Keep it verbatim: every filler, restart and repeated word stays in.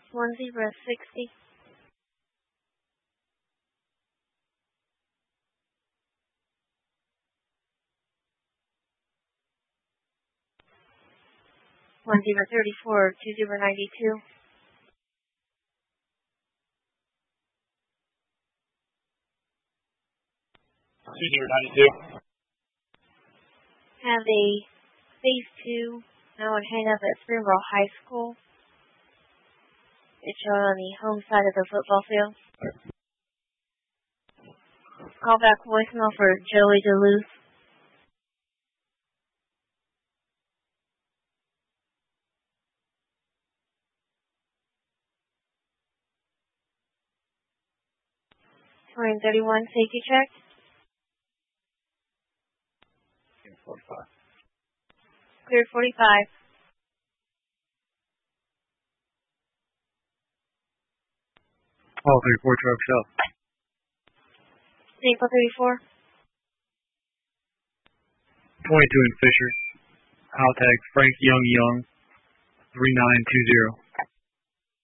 one zebra sixty. One zebra thirty-four, two zebra ninety-two. Two zebra ninety-two. Have a phase two. Now would hang up at Springboro High School. It's shown on the home side of the football field. Call back voicemail for Joey Duluth. Terrain thirty-one, safety check. forty-five. Clear forty-five. All thirty-four trucks up. April thirty-four. twenty-two in Fisher. I'll tag Frank Young Young, three nine two zero.